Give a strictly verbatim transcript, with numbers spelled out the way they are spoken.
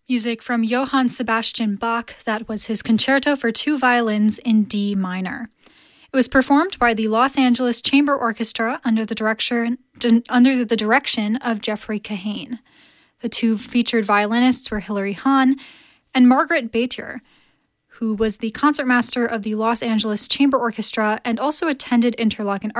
Music from Johann Sebastian Bach. That was his concerto for two violins in D minor. It was performed by the Los Angeles Chamber Orchestra under the direction under the direction of Jeffrey Kahane. The two featured violinists were Hilary Hahn and Margaret Batjer, who was the concertmaster of the Los Angeles Chamber Orchestra and also attended Interlochen